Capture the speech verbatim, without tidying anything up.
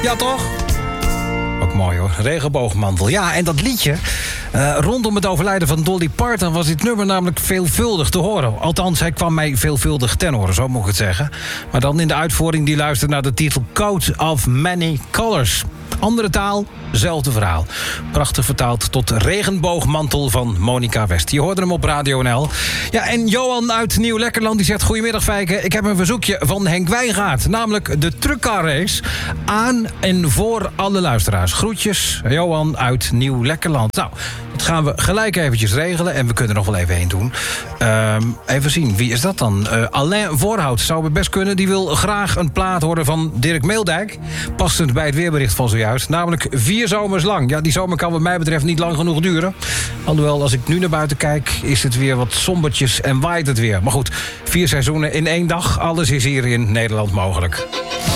Ja, toch? Ook mooi hoor, regenboogmantel. Ja, en dat liedje, uh, rondom het overlijden van Dolly Parton was dit nummer namelijk veelvuldig te horen. Althans, hij kwam mij veelvuldig ten horen, zo moet ik het zeggen. Maar dan in de uitvoering die luistert naar de titel Coat of Many Colors. Andere taal, zelfde verhaal. Prachtig vertaald tot regenboogmantel van Monica West. Je hoorde hem op Radio N L. Ja, en Johan uit Nieuw-Lekkerland die zegt: goedemiddag Fijke, ik heb een verzoekje van Henk Wijngaard. Namelijk de truckcar race aan en voor alle luisteraars. Groetjes, Johan uit Nieuw-Lekkerland. Nou, dat gaan we gelijk eventjes regelen. En we kunnen er nog wel even heen doen. Uh, even zien, wie is dat dan? Uh, Alain Voorhout zou het best kunnen. Die wil graag een plaat horen van Dirk Meeldijk. Passend bij het weerbericht van zojuist. Namelijk vier zomers lang. Ja, die zomer kan wat mij betreft niet lang genoeg duren. Alhoewel, als ik nu naar buiten kijk, is het weer wat sombertjes en waait het weer. Maar goed, vier seizoenen in één dag. Alles is hier in Nederland mogelijk.